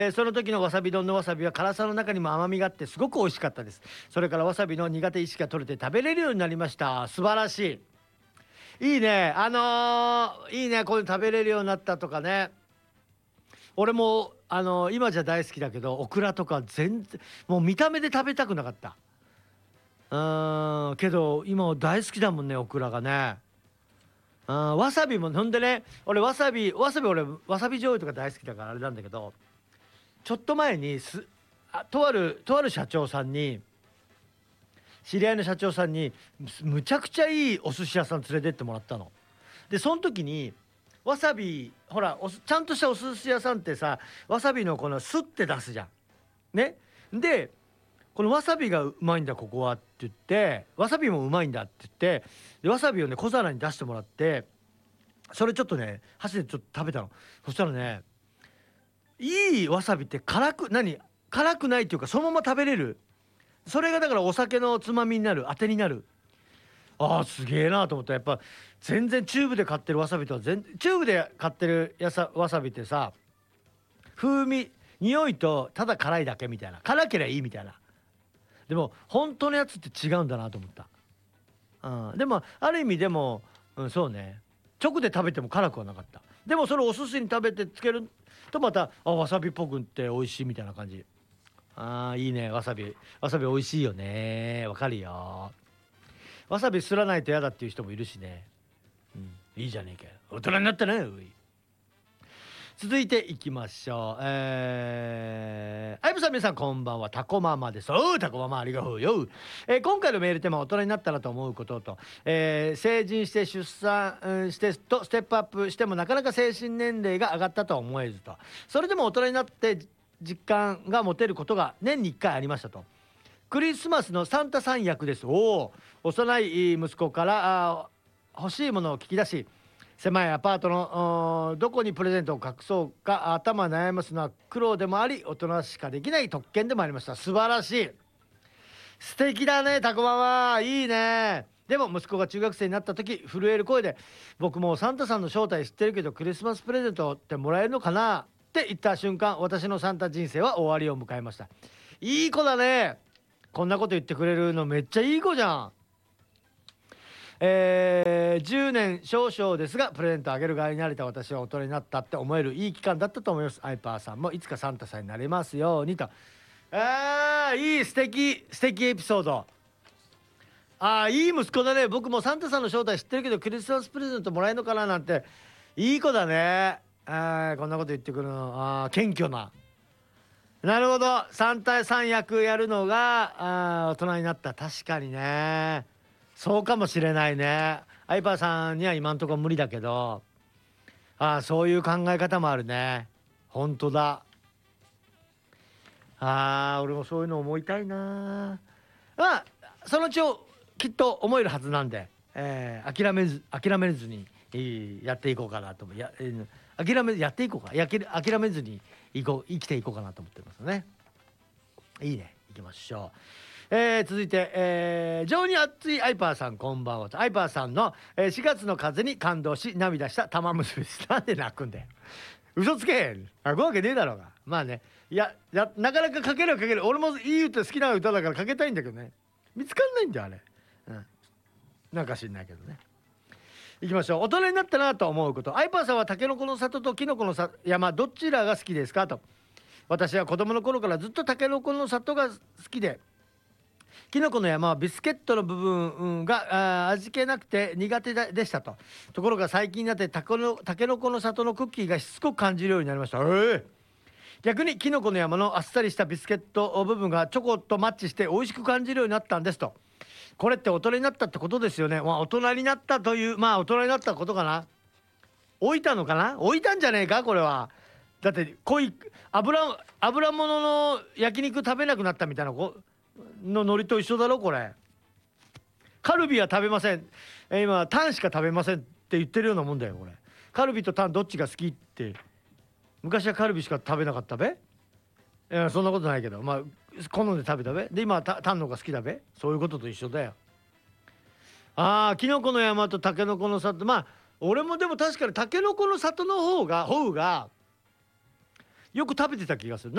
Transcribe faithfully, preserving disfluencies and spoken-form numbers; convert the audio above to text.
ーその時のわさび丼のわさびは辛さの中にも甘みがあってすごく美味しかったです。それからわさびの苦手意識が取れて食べれるようになりました。素晴らしい。いいね。あのーいいね。こういうの食べれるようになったとかね。俺もあのー今じゃ大好きだけどオクラとか全然もう見た目で食べたくなかった。うーんけど今は大好きだもんね、オクラがね。うん、わさびもほんでね、俺わさびわさび俺わさび醤油とか大好きだからあれなんだけど、ちょっと前にすあとあるとある社長さんに知り合いの社長さんにむむちゃくちゃいいお寿司屋さん連れてってもらったの。でその時にわさびほらおすちゃんとしたお寿司屋さんってさわさびのこのスッて出すじゃん。ね。でこのわさびがうまいんだここはって言ってわさびもうまいんだって言ってでわさびをね小皿に出してもらってそれちょっとね箸でちょっと食べたの。そしたらねいいわさびって辛く何辛くないっていうかそのまま食べれる。それがだからお酒のつまみになる当てになる。あーすげえなと思った。やっぱ全然チューブで買ってるわさびとは全チューブで買ってるやさわさびってさ風味匂いとただ辛いだけみたいな辛ければいいみたいな。でも本当のやつって違うんだなと思った。うん、でもある意味でも、うん、そうね直で食べても辛くはなかった。でもそれお寿司に食べてつけるとまたあわさびっぽくって美味しいみたいな感じ。あーいいね。わさびわさび美味しいよね。わかるよ。わさびすらないと嫌だっていう人もいるしね。うん、いいじゃねえかよ大人になったね。うい続いていきましょう。えー、あいぶさん皆さんこんばんは。タコママです。おうタコママありがとうよ。えー今回のメールテーマは大人になったらと思うことと、えー成人して出産、うんしてとステップアップしてもなかなか精神年齢が上がったとは思えずと、それでも大人になって実感が持てることが年にいっかいありましたと。クリスマスのサンタさん役です。おお幼い息子からあー欲しいものを聞き出し狭いアパートのどこにプレゼントを隠そうか頭悩ますのは苦労でもあり大人しかできない特権でもありました。素晴らしい。素敵だねタコマはいいね。でも息子が中学生になった時震える声で僕もうサンタさんの正体知ってるけどクリスマスプレゼントってもらえるのかなって言った瞬間私のサンタ人生は終わりを迎えました。いい子だね。こんなこと言ってくれるのめっちゃいい子じゃん。えー、じゅうねん少々ですがプレゼントあげる側になれた私は大人になったって思えるいい期間だったと思います。アイパーさんもいつかサンタさんになれますようにと。あーいい素敵素敵エピソード。あーいい息子だね。僕もサンタさんの正体知ってるけどクリスマスプレゼントもらえるのかななんていい子だね。あーこんなこと言ってくるのあー謙虚な。なるほどサンタさん役やるのがあー大人になった。確かにねそうかもしれないね。アイパーさんには今んところ無理だけどあーそういう考え方もあるね。本当だ。あー俺もそういうの思いたいな。まあそのうちをきっと思えるはずなんで、えー諦めず諦めずに、えーやっていこうかなと思う。や、えー諦めやっていこうかやけ諦めずにいこう生きていこうかなと思ってますね。いいね行きましょう。えー続いて、えー、情に熱いアイパーさんこんばんはと。アイパーさんの、えーしがつの風に感動し涙した玉結びです。なんで泣くんだよ嘘つけ泣くわけねえだろうが。まあねいややなかなか書けるは書ける。俺もいい歌好きな歌だから書けたいんだけどね見つかんないんだよあれ。うんなんか知んないけどね。行きましょう。大人になったなと思うこと。アイパーさんはタケノコの里とキノコのさ山どちらが好きですかと。私は子供の頃からずっとタケノコの里が好きでキノコの山はビスケットの部分うんがあー味気なくて苦手ででしたと。ところが最近になってタケノタケノコの里のクッキーがしつこく感じるようになりました。えー逆にキノコの山のあっさりしたビスケット部分がチョコとマッチして美味しく感じるようになったんですと。これって大人になったってことですよね。まあ大人になったというまあ大人になったことかな。置いたのかな置いたんじゃねえかこれは。だって濃い油油物の焼肉食べなくなったみたいなこのノリと一緒だろこれ。カルビは食べません、えー今タンしか食べませんって言ってるようなもんだよこれ。カルビとタンどっちが好きって昔はカルビしか食べなかったべ。いやそんなことないけどまあ好んで食べたべ。で今はタタンの方が好きだべ。そういうことと一緒だよ。ああキノコの山とタケノコの里まあ俺もでも確かにタケノコの里の方が方がよく食べてた気がする。